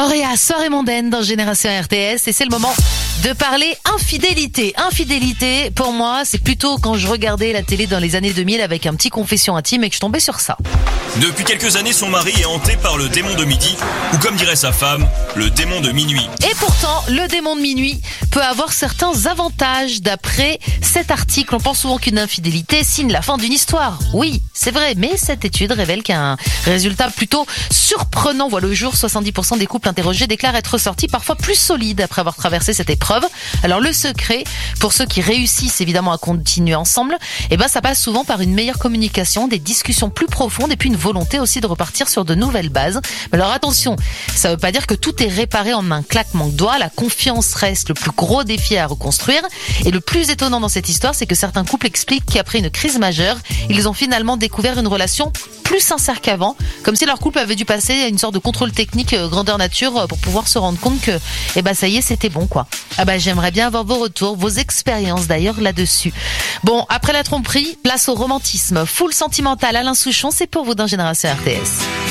Auréa, soirée mondaine dans Génération RTS et c'est le moment de parler infidélité. Infidélité, pour moi, c'est plutôt quand je regardais la télé dans les années 2000 avec un petit confession intime et que je tombais sur ça. Depuis quelques années, son mari est hanté par le démon de midi, ou comme dirait sa femme, le démon de minuit. Et pourtant, le démon de minuit peut avoir certains avantages. D'après cet article, on pense souvent qu'une infidélité signe la fin d'une histoire. Oui, c'est vrai, mais cette étude révèle qu'un résultat plutôt surprenant voit le jour. 70% des couples interrogés déclarent être ressortis parfois plus solides après avoir traversé cette épreuve. Alors le secret, pour ceux qui réussissent évidemment à continuer ensemble, ça passe souvent par une meilleure communication, des discussions plus profondes et puis une volonté aussi de repartir sur de nouvelles bases. Alors attention, ça veut pas dire que tout est réparé en un claquement de doigts. La confiance reste le plus gros défi à reconstruire. Et le plus étonnant dans cette histoire, c'est que certains couples expliquent qu'après une crise majeure, ils ont finalement découvert une relation plus sincère qu'avant, comme si leur couple avait dû passer à une sorte de contrôle technique grandeur nature pour pouvoir se rendre compte que ça y est, c'était bon quoi. J'aimerais bien avoir vos retours, vos expériences d'ailleurs là-dessus. Bon, après la tromperie, place au romantisme. Full sentimental, Alain Souchon, c'est pour vous dans Génération RTS.